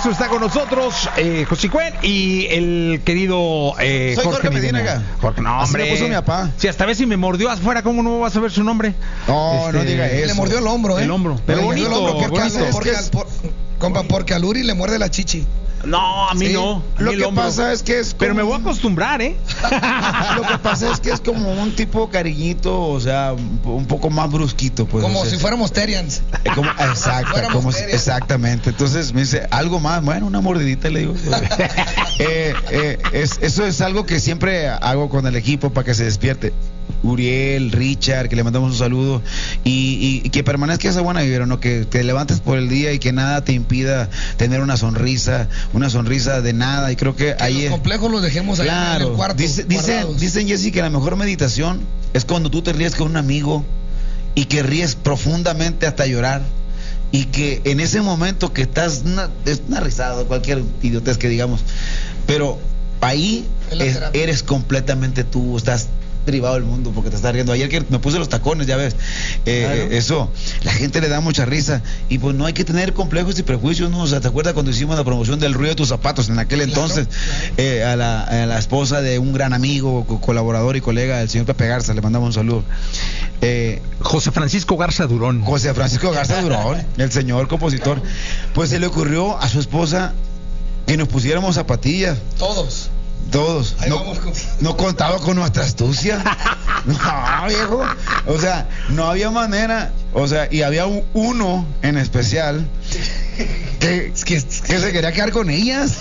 eso está con nosotros José Cuen y el querido Soy Jorge Medina acá. Jorge, no, Así hombre. me puso mi papá. Si hasta vez si me mordió afuera, ¿cómo no vas a ver su nombre? No, no diga eso. Le mordió el hombro, El hombro. Pero Le bonito, mordió el hombro bonito. porque al Uri le muerde la chichi. No, a mí Sí. no. A mí Lo el que hombro. pasa es que es como... Pero me voy a acostumbrar, ¿eh? Lo que pasa es que es como un tipo cariñito, o sea, un poco más brusquito, pues. Como o sea, si fuéramos Terians. Exacto, fuéramos como serios. exactamente. Entonces me dice, algo más, bueno, una mordidita, le digo. Eso es algo que siempre hago con el equipo para que se despierte. Uriel, Richard, que le mandamos un saludo y que permanezca esa buena vibra, ¿no? Que te levantes por el día y que nada te impida tener una sonrisa de nada. Y creo que ahí Los complejos los dejemos ahí en el cuarto. Dicen Jessy que la mejor meditación es cuando tú te ríes con un amigo y que ríes profundamente hasta llorar. Y que en ese momento que estás, es una risada, cualquier idiotez que digamos, pero ahí eres completamente tú, estás privado del mundo porque te estás riendo. Ayer que me puse los tacones, ya ves, claro. Eso, la gente le da mucha risa y pues no hay que tener complejos y prejuicios, ¿no? O sea, ¿te acuerdas cuando hicimos la promoción del ruido de tus zapatos en aquel entonces? Claro. A la esposa de un gran amigo, colaborador y colega, el señor Pepe Garza, le mandamos un saludo. José Francisco Garza Durón. José Francisco Garza Durón, el señor compositor. Pues se le ocurrió a su esposa que nos pusiéramos zapatillas. Todos. No contaba con nuestra astucia. No, viejo. O sea, no había manera. O sea, y había uno en especial que se quería quedar con ellas.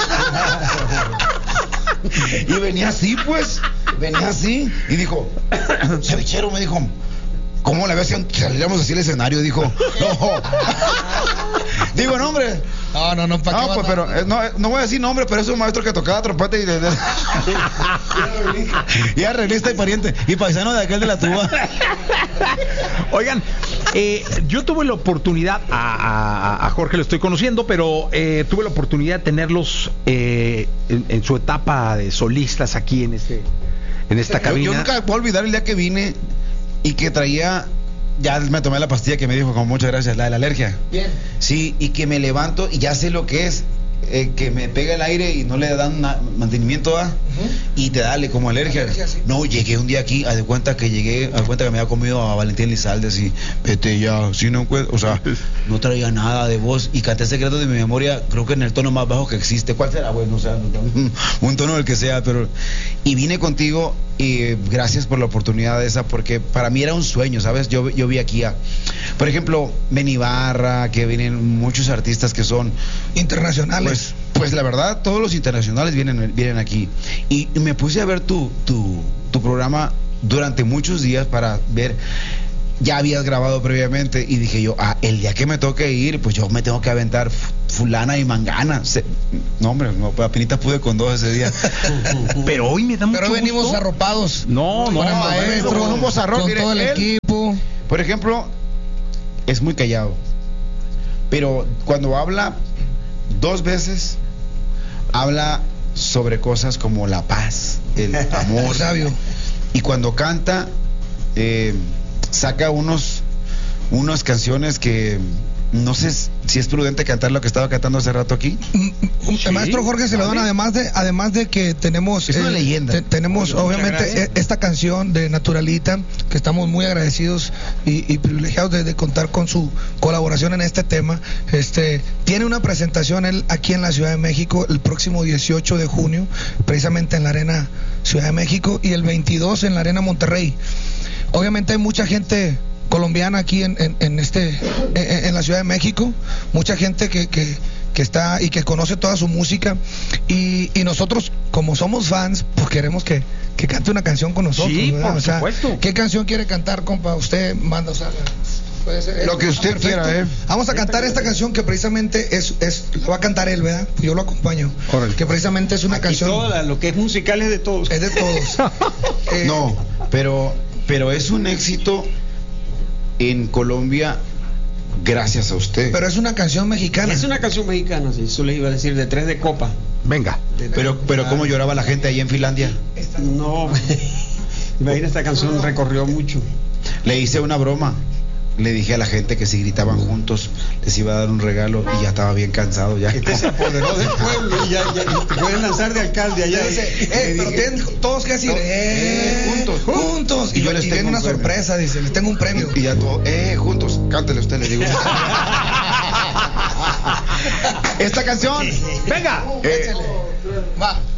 Y venía así, pues. Venía así. Y dijo, cevichero, me dijo, ¿cómo le ves si saliéramos así al escenario? Dijo, no. Digo, no, hombre. No, ¿para qué? Pues, pero no voy a decir nombre, pero es un maestro que tocaba trompeta y arreglista y pariente y paisano de aquel de la tuba. Oigan, yo tuve la oportunidad, a Jorge lo estoy conociendo, pero tuve la oportunidad de tenerlos en su etapa de solistas aquí en esta cabina. Yo nunca voy a olvidar el día que vine y que traía... Ya me tomé la pastilla que me dijo, como muchas gracias, la de la alergia. Bien. Sí, y que me levanto y ya sé lo que es. Que me pega el aire y no le dan mantenimiento y te dale como alergia. Sí. No, llegué un día aquí, haz de cuenta que me había comido a Valentín Elizalde, así, vete ya, si no encuentro, o sea, no traía nada de voz y canté Secretos de mi Memoria, creo que en el tono más bajo que existe. ¿Cuál será? Bueno, o sea, un tono del que sea, pero y vine contigo y gracias por la oportunidad esa, porque para mí era un sueño, ¿sabes? Yo vi aquí por ejemplo, Benny Barra, que vienen muchos artistas que son internacionales. Pues la verdad, todos los internacionales vienen aquí. Y me puse a ver tu programa durante muchos días para ver. Ya habías grabado previamente y dije yo, el día que me toque ir, pues yo me tengo que aventar fulana y mangana. No, hombre, apenas pude con dos ese día. Pero hoy me da mucho gusto. Pero venimos arropados. No, maestro, con un vozarrón, con todo el equipo. Por ejemplo, es muy callado. Pero cuando habla 2 veces, habla sobre cosas como la paz, el amor. Sabio. Y cuando canta, saca unas canciones que no sé si es prudente cantar lo que estaba cantando hace rato aquí. El maestro Jorge Celedón, además de que tenemos es una leyenda. Tenemos obviamente esta canción de Naturalita, que estamos muy agradecidos y privilegiados de contar con su colaboración en este tema. Tiene una presentación él aquí en la Ciudad de México el próximo 18 de junio, precisamente en la Arena Ciudad de México, y el 22 en la Arena Monterrey. Obviamente hay mucha gente colombiana aquí en la Ciudad de México, mucha gente que está y que conoce toda su música y nosotros, como somos fans, pues queremos que cante una canción con nosotros. Sí, ¿verdad? por supuesto. ¿Qué canción quiere cantar, compa? Usted manda, o sea, puede ser lo que usted quiera, Vamos a cantar esta canción que precisamente la va a cantar él, ¿verdad? Yo lo acompaño. Correcto. Que precisamente es una canción. Lo que es musical es de todos. Es de todos. No, pero es un éxito en Colombia gracias a usted. Pero es una canción mexicana. Es una canción mexicana, sí, eso les iba a decir, de 3 de copa. Venga. Pero ¿cómo lloraba la gente ahí en Finlandia? No, imagina, esta canción recorrió mucho. Le hice una broma le dije a la gente que si gritaban juntos les iba a dar un regalo y ya estaba bien cansado ya. Este se apoderó del pueblo y ya te pueden lanzar de alcalde allá. Pero tienen todos que decir, juntos. Y yo les tienen tengo una un premio. sorpresa, dice, les tengo un premio. Y ya todo, juntos, cántele usted, le digo. Esta canción, Venga. Va.